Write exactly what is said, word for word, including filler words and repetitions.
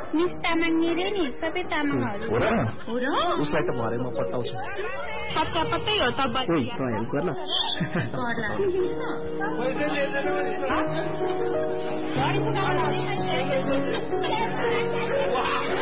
miss Tamang रे नि सबै तामाङहरू हो र हो र उसलाई त भरे म पटाउँछु पक्का पक्कै हो त ओइ त हेल्प गर्न गर्ला